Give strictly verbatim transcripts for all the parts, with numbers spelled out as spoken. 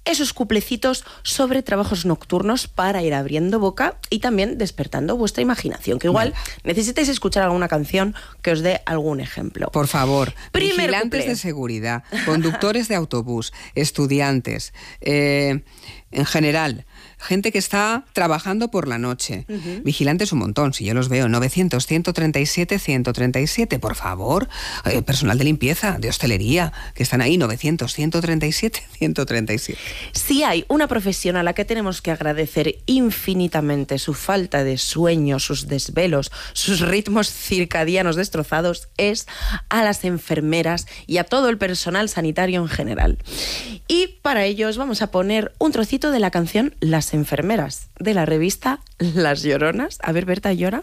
esos cuplecitos sobre trabajos nocturnos para ir abriendo boca y también despertando vuestra imaginación, que igual Venga. necesitáis escuchar alguna canción que os dé algún ejemplo. Por favor, Primer vigilantes cuplé. de seguridad, conductores de autobús, estudiantes, eh, en general, gente que está trabajando por la noche. Uh-huh. Vigilantes un montón, si yo los veo. novecientos, ciento treinta y siete, ciento treinta y siete, por favor. Eh, personal de limpieza, de hostelería, que están ahí, novecientos, ciento treinta y siete, ciento treinta y siete. Si hay una profesión a la que tenemos que agradecer infinitamente su falta de sueño, sus desvelos, sus ritmos circadianos destrozados, es a las enfermeras y a todo el personal sanitario en general. Y para ello os vamos a poner un trocito de la canción Las enfermeras, de la revista Las Lloronas. A ver, Berta, ¿llora?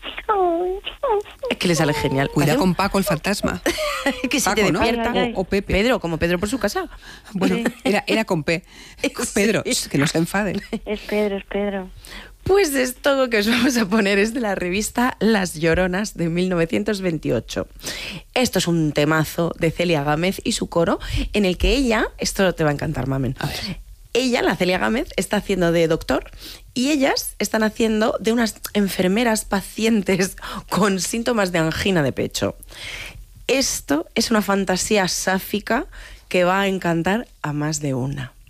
Es que le sale genial. Cuida con Paco el fantasma. Que si Paco, te despierta. ¿no? O, o Pepe. Pedro, como Pedro por su casa. Bueno, era, era con P. Con Pedro, sí. Que no se enfade. Es Pedro, es Pedro. Pues esto que os vamos a poner es de la revista Las Lloronas de mil novecientos veintiocho. Esto es un temazo de Celia Gámez y su coro, en el que ella, esto te va a encantar, Mamen, a ver. Ella, la Celia Gámez, está haciendo de doctor y ellas están haciendo de unas enfermeras pacientes con síntomas de angina de pecho. Esto es una fantasía sáfica que va a encantar a más de una.